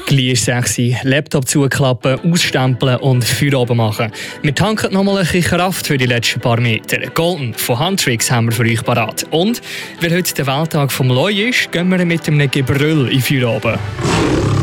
Gleich sexy, Laptop zuklappen, ausstempeln und Feierabend machen. Wir tanken nochmal ein bisschen Kraft für die letzten paar Meter. Golden von Handtricks haben wir für euch parat. Und, weil heute der Welttag vom Leu ist, gehen wir mit einem Gebrüll in Feierabend.